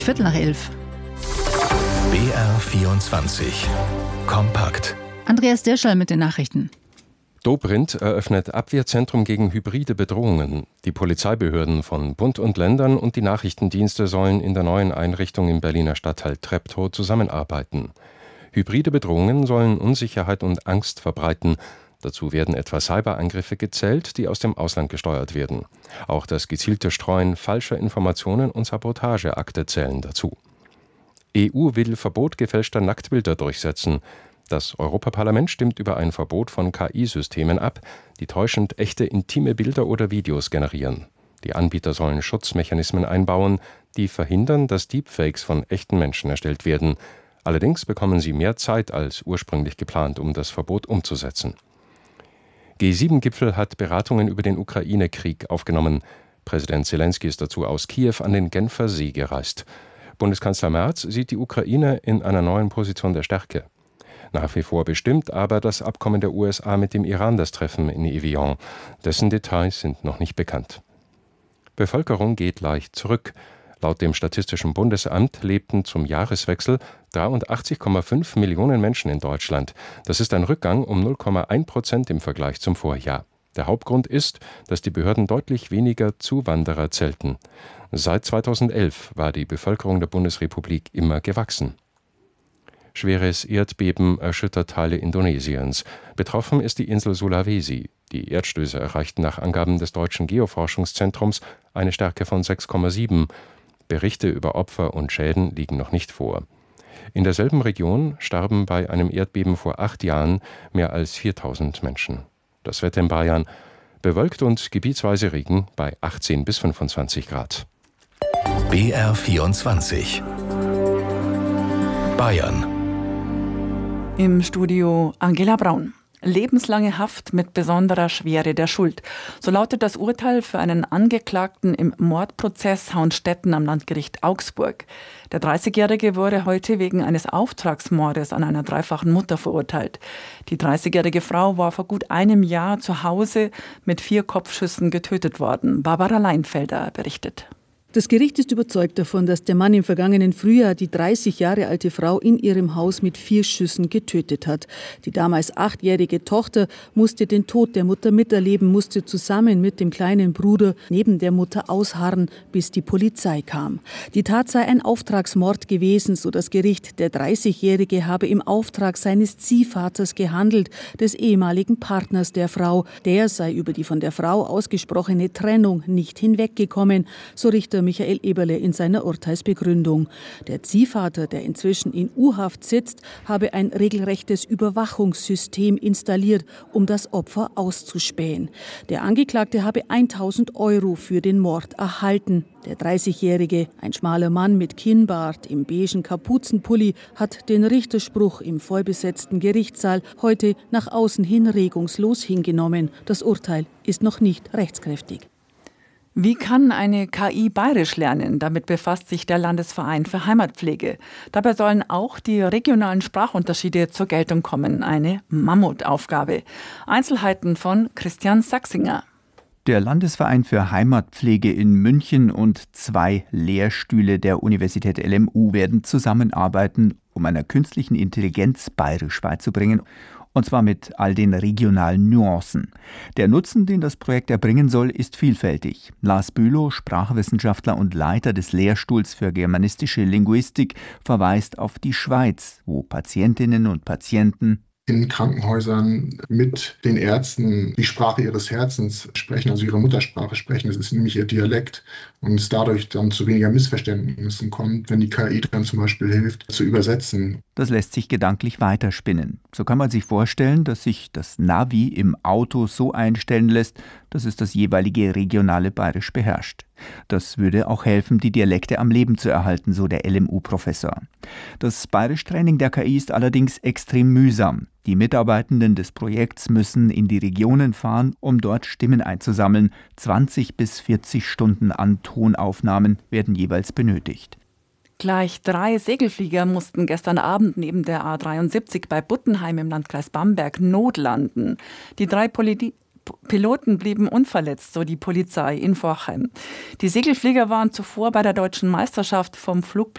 11:15. BR24 Kompakt. Andreas Dirschall mit den Nachrichten. Dobrindt eröffnet Abwehrzentrum gegen hybride Bedrohungen. Die Polizeibehörden von Bund und Ländern und die Nachrichtendienste sollen in der neuen Einrichtung im Berliner Stadtteil Treptow zusammenarbeiten. Hybride Bedrohungen sollen Unsicherheit und Angst verbreiten. Dazu werden etwa Cyberangriffe gezählt, die aus dem Ausland gesteuert werden. Auch das gezielte Streuen falscher Informationen und Sabotageakte zählen dazu. EU will Verbot gefälschter Nacktbilder durchsetzen. Das Europaparlament stimmt über ein Verbot von KI-Systemen ab, die täuschend echte intime Bilder oder Videos generieren. Die Anbieter sollen Schutzmechanismen einbauen, die verhindern, dass Deepfakes von echten Menschen erstellt werden. Allerdings bekommen sie mehr Zeit als ursprünglich geplant, um das Verbot umzusetzen. G7-Gipfel hat Beratungen über den Ukraine-Krieg aufgenommen. Präsident Zelensky ist dazu aus Kiew an den Genfer See gereist. Bundeskanzler Merz sieht die Ukraine in einer neuen Position der Stärke. Nach wie vor bestimmt aber das Abkommen der USA mit dem Iran das Treffen in Evian. Dessen Details sind noch nicht bekannt. Bevölkerung geht leicht zurück. Laut dem Statistischen Bundesamt lebten zum Jahreswechsel 83,5 Millionen Menschen in Deutschland. Das ist ein Rückgang um 0,1% im Vergleich zum Vorjahr. Der Hauptgrund ist, dass die Behörden deutlich weniger Zuwanderer zählten. Seit 2011 war die Bevölkerung der Bundesrepublik immer gewachsen. Schweres Erdbeben erschüttert Teile Indonesiens. Betroffen ist die Insel Sulawesi. Die Erdstöße erreichten nach Angaben des Deutschen Geoforschungszentrums eine Stärke von 6,7. Berichte über Opfer und Schäden liegen noch nicht vor. In derselben Region starben bei einem Erdbeben vor 8 Jahren mehr als 4.000 Menschen. Das Wetter in Bayern: bewölkt und gebietsweise Regen bei 18 bis 25 Grad. BR24 Bayern. Im Studio Angela Braun. Lebenslange Haft mit besonderer Schwere der Schuld. So lautet das Urteil für einen Angeklagten im Mordprozess Haunstetten am Landgericht Augsburg. Der 30-Jährige wurde heute wegen eines Auftragsmordes an einer dreifachen Mutter verurteilt. Die 30-jährige Frau war vor gut einem Jahr zu Hause mit 4 Kopfschüssen getötet worden. Barbara Leinfelder berichtet. Das Gericht ist überzeugt davon, dass der Mann im vergangenen Frühjahr die 30 Jahre alte Frau in ihrem Haus mit 4 Schüssen getötet hat. Die damals 8-jährige Tochter musste den Tod der Mutter miterleben, musste zusammen mit dem kleinen Bruder neben der Mutter ausharren, bis die Polizei kam. Die Tat sei ein Auftragsmord gewesen, so das Gericht. Der 30-Jährige habe im Auftrag seines Ziehvaters gehandelt, des ehemaligen Partners der Frau. Der sei über die von der Frau ausgesprochene Trennung nicht hinweggekommen, so Richter Michael Eberle in seiner Urteilsbegründung. Der Ziehvater, der inzwischen in U-Haft sitzt, habe ein regelrechtes Überwachungssystem installiert, um das Opfer auszuspähen. Der Angeklagte habe 1.000 € für den Mord erhalten. Der 30-Jährige, ein schmaler Mann mit Kinnbart im beigen Kapuzenpulli, hat den Richterspruch im vollbesetzten Gerichtssaal heute nach außen hin regungslos hingenommen. Das Urteil ist noch nicht rechtskräftig. Wie kann eine KI Bayerisch lernen? Damit befasst sich der Landesverein für Heimatpflege. Dabei sollen auch die regionalen Sprachunterschiede zur Geltung kommen. Eine Mammutaufgabe. Einzelheiten von Christian Sachsinger. Der Landesverein für Heimatpflege in München und 2 Lehrstühle der Universität LMU werden zusammenarbeiten, um einer künstlichen Intelligenz Bayerisch beizubringen. Und zwar mit all den regionalen Nuancen. Der Nutzen, den das Projekt erbringen soll, ist vielfältig. Lars Bülow, Sprachwissenschaftler und Leiter des Lehrstuhls für germanistische Linguistik, verweist auf die Schweiz, wo Patientinnen und Patienten in Krankenhäusern mit den Ärzten die Sprache ihres Herzens sprechen, also ihre Muttersprache sprechen. Das ist nämlich ihr Dialekt und es dadurch dann zu weniger Missverständnissen kommt, wenn die KI dann zum Beispiel hilft, zu übersetzen. Das lässt sich gedanklich weiterspinnen. So kann man sich vorstellen, dass sich das Navi im Auto so einstellen lässt, dass es das jeweilige regionale Bayerisch beherrscht. Das würde auch helfen, die Dialekte am Leben zu erhalten, so der LMU-Professor. Das Bayerisch-Training der KI ist allerdings extrem mühsam. Die Mitarbeitenden des Projekts müssen in die Regionen fahren, um dort Stimmen einzusammeln. 20 bis 40 Stunden an Tonaufnahmen werden jeweils benötigt. Gleich 3 Segelflieger mussten gestern Abend neben der A73 bei Buttenheim im Landkreis Bamberg notlanden. Die 3 Piloten blieben unverletzt, so die Polizei in Forchheim. Die Segelflieger waren zuvor bei der deutschen Meisterschaft vom Flugplatz